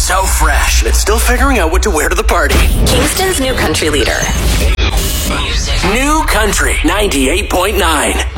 so fresh, it's still figuring out what to wear to the party. Kingston's new country leader. New Country 98.9.